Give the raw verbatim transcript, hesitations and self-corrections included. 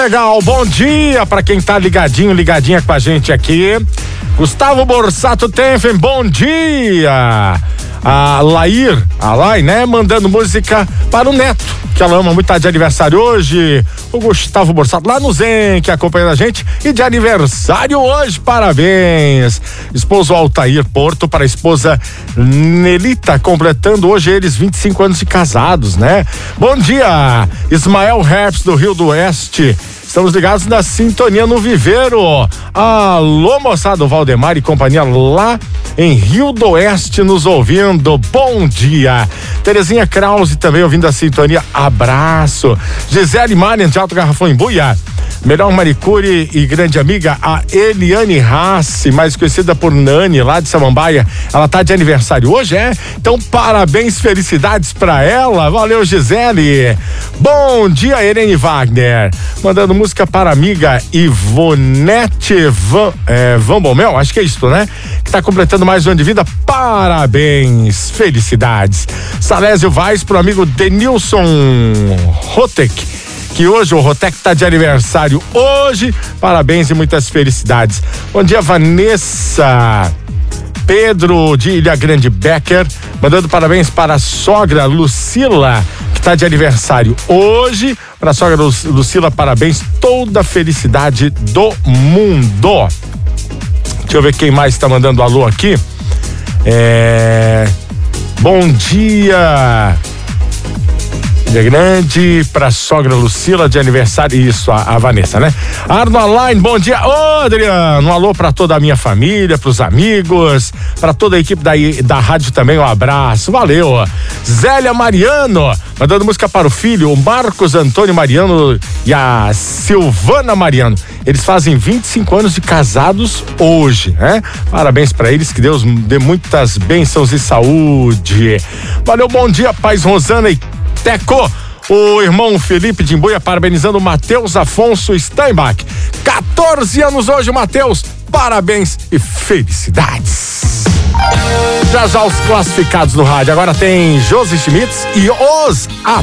Legal, bom dia para quem tá ligadinho, ligadinha com a gente aqui. Gustavo Borsato Tenfen, bom dia. A Lair, a Lai, né, mandando música para o neto, que ela ama muito, tá de aniversário hoje. O Gustavo Borsato lá no Zen, que acompanha a gente, e de aniversário hoje, parabéns. Esposo Altair Porto para a esposa Nelita, completando hoje eles vinte e cinco anos de casados, né? Bom dia, Ismael Herps do Rio do Oeste. Estamos ligados na sintonia no Viveiro. Alô, moçada, Valdemar e companhia lá em Rio do Oeste nos ouvindo. Bom dia. Terezinha Krause também ouvindo a sintonia. Abraço. Gisele Marian de Alto Garrafão em Buia. Melhor manicure e grande amiga, a Eliane Rassi, mais conhecida por Nani, lá de Samambaia. Ela tá de aniversário hoje, é? Então, parabéns, felicidades pra ela. Valeu, Gisele. Bom dia, Irene Wagner. Mandando música para a amiga Ivonete Van, é, Van Bomel, acho que é isso, né? Que tá completando mais um ano de vida. Parabéns, felicidades. Salésio Vaz pro amigo Denilson Rotek, que hoje o Rotec tá de aniversário hoje. Parabéns e muitas felicidades. Bom dia, Vanessa. Pedro de Ilha Grande Becker, mandando parabéns para a sogra Lucila, que tá de aniversário hoje. Para a sogra Lucila, parabéns, toda a felicidade do mundo. Deixa eu ver quem mais está mandando alô aqui. É... Bom dia. Dia grande pra sogra Lucila de aniversário, isso, a, a Vanessa, né? Arno Aline, bom dia. Ô, Adriano, um alô pra toda a minha família, pros amigos, pra toda a equipe da, da rádio também, um abraço, valeu. Zélia Mariano, mandando música para o filho, o Marcos Antônio Mariano e a Silvana Mariano. Eles fazem vinte e cinco anos de casados hoje, né? Parabéns pra eles, que Deus dê muitas bênçãos e saúde. Valeu, bom dia, pais Rosana e Teco, o irmão Felipe de Imbuia, parabenizando o Matheus Afonso Steinbach. quatorze anos hoje, Matheus. Parabéns e felicidades. Já já os classificados do rádio. Agora tem Josi Schmitz e os